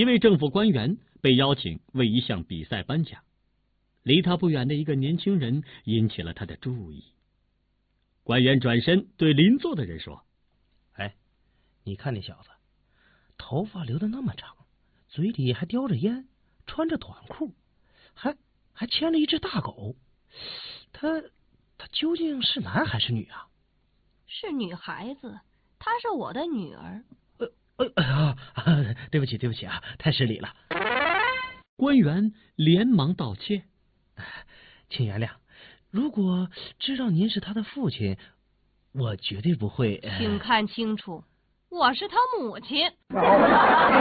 一位政府官员被邀请为一项比赛颁奖，离他不远的一个年轻人引起了他的注意。官员转身对邻座的人说：“ 哎，你看那小子，头发留得那么长，嘴里还叼着烟，穿着短裤，还牵了一只大狗。他究竟是男还是女啊？”“ 是女孩子，她是我的女儿。”“ 对不起啊，太失礼了。” 官员连忙道歉：“ 请原谅，如果知道您是他的父亲，我绝对不会。”“ 请看清楚，我是他母亲。”